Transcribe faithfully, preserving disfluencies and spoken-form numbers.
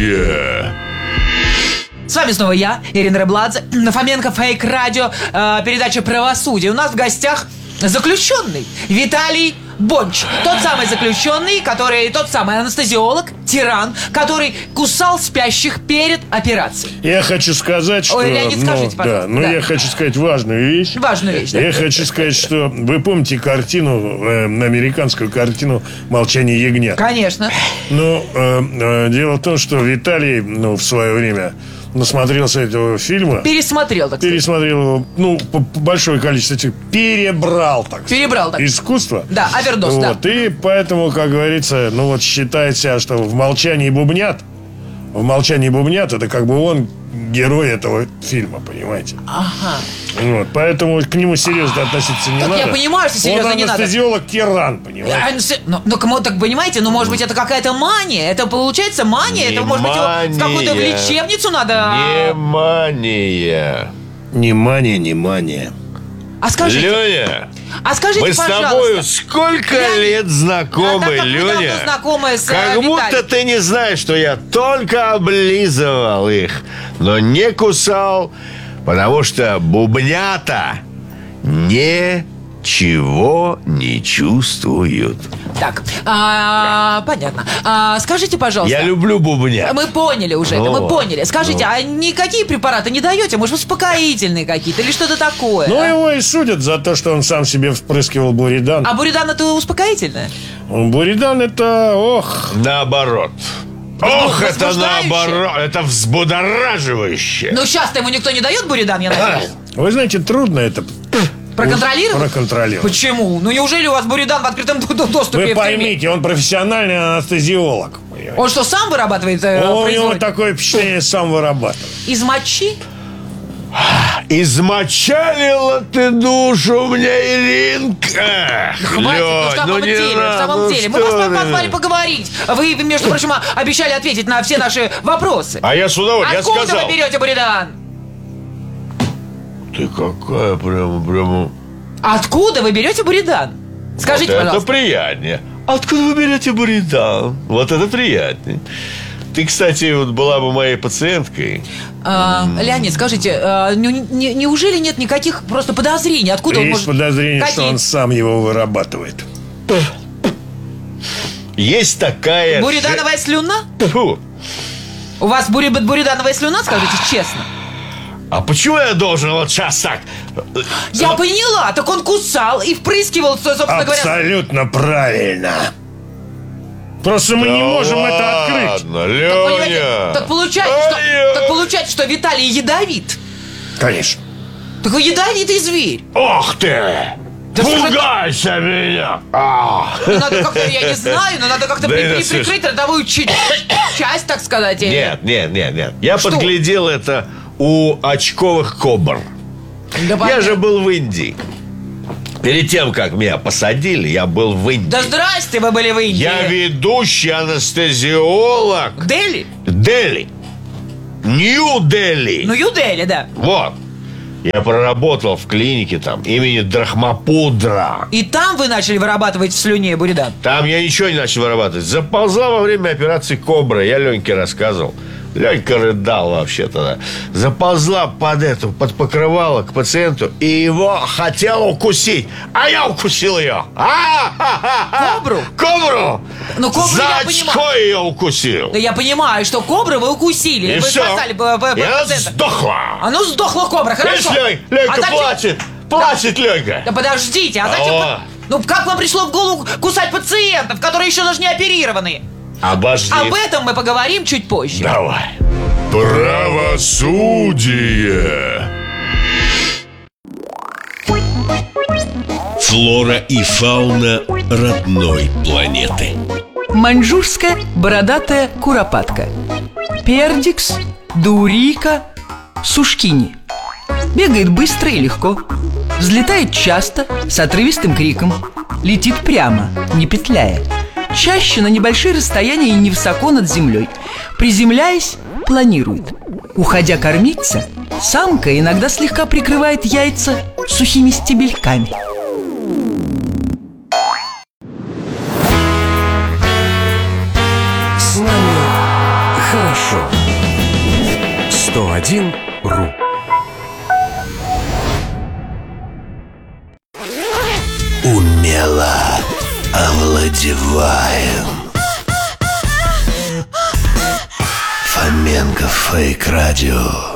Yeah. С вами снова я, Ирина Рыбладзе, Фоменко Фейк Радио, э, передача «Правосудие». У нас в гостях заключенный Виталий Бонч. Тот самый заключенный, который, тот самый анестезиолог, тиран, который кусал спящих перед операцией. Я хочу сказать, что... Ой, Леонид, ну, скажите, пожалуйста. Да, но да. я хочу сказать важную вещь. Важную вещь, да. Я хочу сказать, что вы помните картину, э, американскую картину «Молчание ягнят». Конечно. Ну, э, э, дело в том, что Виталий, ну, в свое время насмотрелся этого фильма. Пересмотрел, так сказать. Пересмотрел его, ну, по- по большое количество этих. Перебрал, так сказать. Перебрал, так. Искусство. Да, овердоз, да. Вот, и поэтому, как говорится, ну вот считает себя, что в «Молчании бубнят». В «Молчании бубнят» это как бы он герой этого фильма, понимаете? Ага. Вот, поэтому к нему серьезно относиться не Так надо. я понимаю, что серьезно он не надо. анестезиолог-тиран, понимаете? А, анесте- Ну, ну, кому так понимаете, ну, может быть, это какая-то мания. Это получается мания. Не это, может быть, его в какую-то в мания. лечебницу надо. Внимание. Внимание, внимание. А скажите, Леня, а скажите, мы с пожалуйста. тобою сколько Я- лет А знакомы, так как мы давно Леня? знакомы с, э, Как будто Виталием. ты не знаешь, что я только облизывал их, но не кусал, потому что бубнята ничего не чувствуют. Так, а, понятно. А, скажите, пожалуйста. Я люблю бубнят. Мы поняли уже это, Ну, мы поняли. Скажите, ну. а никакие препараты не даете? Может, успокоительные какие-то или что-то такое? Ну, а? его и судят за то, что он сам себе впрыскивал буридан. А буридан это успокоительное? Буридан это, ох... Наоборот. Ох, это возбуждающее? наоборот. Это взбудораживающе. Ну, сейчас-то ему никто не дает буридан, я надеюсь. Вы знаете, трудно это... Проконтролировать? Проконтролировать. Почему? Ну, неужели у вас буридан в открытом д- д- доступе? Вы в тюрьме? поймите, он профессиональный анестезиолог. понимаете? Он что, сам вырабатывает? э, Он, у него производит? такое впечатление, сам вырабатывает. Из мочи? Измочалила ты душу мне, Иринка. Хватит, ну, в самом Лёнь, не деле, в надо, самом ну деле. Мы что вас ты? позвали поговорить. Вы, между прочим, обещали ответить на все наши вопросы. А я с удовольствием, я Откуда сказал. вы берете буридан? Ты какая прямо, прямо... Откуда вы берете буридан? Скажите, вот это пожалуйста. приятнее. Откуда вы берете буридан? Вот это приятнее. Ты, кстати, вот была бы моей пациенткой. А, Леонид, скажите, а, не- не- неужели нет никаких просто подозрений? Откуда он Есть может... подозрение, Какие? что он сам его вырабатывает. Есть такая... Буридановая слюна? же- Фу. У вас бури... буридановая слюна, скажите честно? А почему я должен вот сейчас так... Я Вот поняла, так он кусал и впрыскивал, собственно говоря... Абсолютно правильно. Просто мы да не можем это открыть. ладно, Так, понимаете, Леня. так получается, что, Ай-я. так получается, что Виталий ядовит. Конечно. Такой ядовитый зверь. Ох ты! Да что же Пугайся меня! А. Ну, надо как-то, я не знаю, но надо как-то Да при- это при- слышь. прикрыть родовую чи- часть, так сказать. или- Нет, нет, нет, нет. Я Что? подглядел это у очковых кобр. Да Я понятно. же был в Индии. Перед тем, как меня посадили, я был в Индии. Да здрасте, вы были в Индии. Я ведущий анестезиолог Дели? Дели. Нью-Дели. Ну, Ю-Дели, да. Вот. Я проработал в клинике там имени Драхмапудра. И там вы начали вырабатывать в слюне буридан. Там я ничего не начал вырабатывать. Заползла во время операции «Кобра». Я Леньке рассказывал. Ленька рыдал вообще тогда. Заползла под эту, под покрывало к пациенту и его хотела укусить. А я укусил ее. А-ха-ха-ха. Кобру? Кобру. Ну, кобру За я очко понимаю. ее укусил. Да я понимаю, что кобры вы укусили. И вы все. спасали бы- бы- И она пациента. сдохла. А ну сдохла кобра, Видишь, хорошо. Лень, Ленька А зачем- плачет. Плачет Ленька. Да подождите, а зачем... О. Ну, как вам пришло в голову кусать пациентов, которые еще даже не оперированы? Обожди. Об этом мы поговорим чуть позже. Давай. Правосудие. Флора и фауна родной планеты. Маньчжурская бородатая куропатка. Пердикс, Даурийка, Сушкини. Бегает быстро и легко. Взлетает часто, с отрывистым криком. Летит прямо, не петляя. Чаще на небольшие расстояния и невысоко над землей. Приземляясь, планирует. Уходя кормиться, самка иногда слегка прикрывает яйца сухими стебельками. С нами хорошо. радио. сто один ру. Умело овладеваем. Фоменко Фейк Радио.